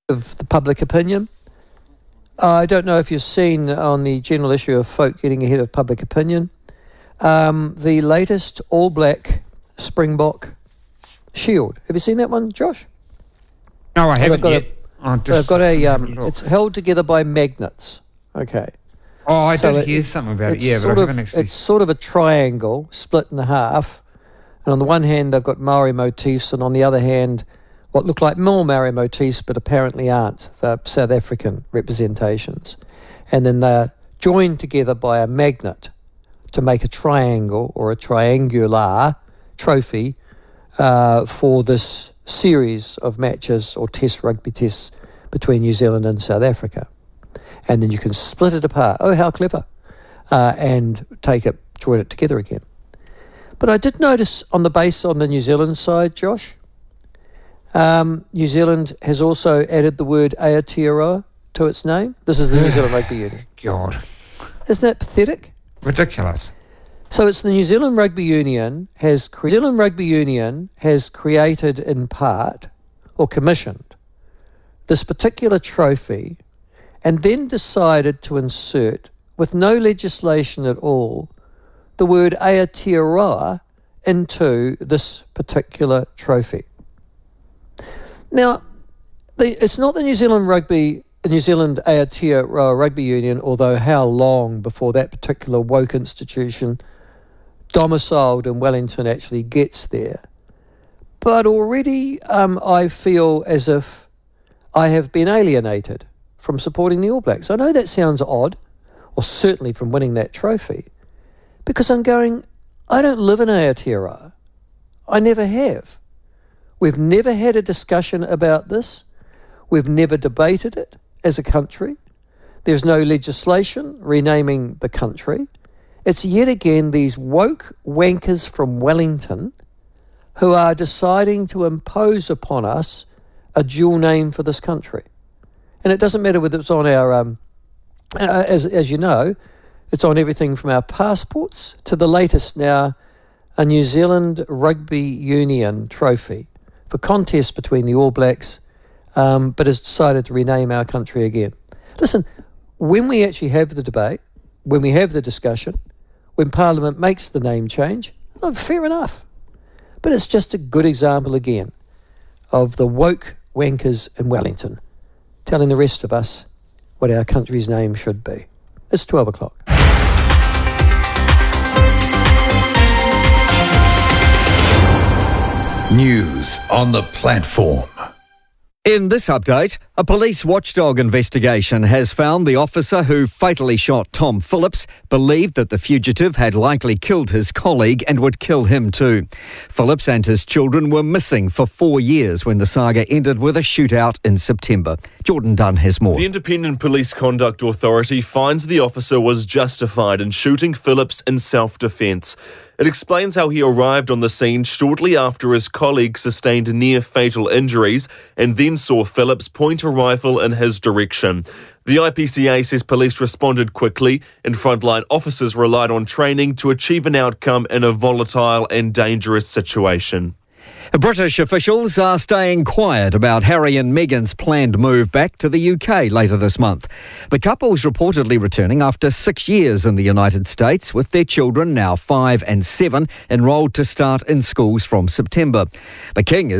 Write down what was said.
of the public opinion. I don't know if you've seen on the general issue of folk getting ahead of public opinion, the latest All Black Springbok shield. Have you seen that one, Josh? No, I haven't yet. They've got it's held together by magnets. Okay. Oh, I did hear something about it, but I haven't actually... It's sort of a triangle split in half, and on the one hand they've got Maori motifs, and on the other hand what look like more Maori motifs but apparently aren't. They're South African representations. And then they're joined together by a magnet to make a triangle or a triangular trophy for this series of matches or rugby tests between New Zealand and South Africa. And then you can split it apart. Oh, how clever. And join it together again. But I did notice on the New Zealand side, Josh, New Zealand has also added the word Aotearoa to its name. This is the New Zealand Rugby Union. God. Isn't that pathetic? Ridiculous. So it's the New Zealand Rugby Union has created in part, or commissioned, this particular trophy and then decided to insert, with no legislation at all, the word Aotearoa into this particular trophy. Now, it's not the New Zealand Aotearoa Rugby Union, although how long before that particular woke institution domiciled in Wellington actually gets there. But already I feel as if I have been alienated from supporting the All Blacks. I know that sounds odd, or certainly from winning that trophy, because I'm going, I don't live in Aotearoa. I never have. We've never had a discussion about this. We've never debated it as a country. There's no legislation renaming the country. It's yet again these woke wankers from Wellington who are deciding to impose upon us a dual name for this country. And it doesn't matter whether it's on our, as you know, it's on everything from our passports to the latest now, a New Zealand Rugby Union trophy for contest between the All Blacks, but has decided to rename our country again. Listen, when we actually have the debate, when we have the discussion, when Parliament makes the name change, oh, fair enough. But it's just a good example again of the woke wankers in Wellington telling the rest of us what our country's name should be. It's 12 o'clock. News on the platform. In this update, a police watchdog investigation has found the officer who fatally shot Tom Phillips believed that the fugitive had likely killed his colleague and would kill him too. Phillips and his children were missing for 4 years when the saga ended with a shootout in September. Jordan Dunn has more. The Independent Police Conduct Authority finds the officer was justified in shooting Phillips in self-defence. It explains how he arrived on the scene shortly after his colleague sustained near-fatal injuries and then saw Phillips point a rifle in his direction. The IPCA says police responded quickly and frontline officers relied on training to achieve an outcome in a volatile and dangerous situation. British officials are staying quiet about Harry and Meghan's planned move back to the UK later this month. The couple's reportedly returning after 6 years in the United States, with their children, now 5 and 7, enrolled to start in schools from September. The King is